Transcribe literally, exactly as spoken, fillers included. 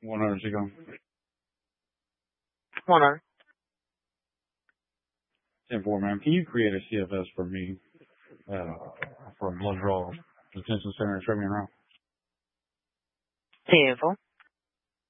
one hundred Chico. One hundred. ten four, man. Can you create a C F S for me uh, for Blood Draw Detention Center in Tremian Row? ten four.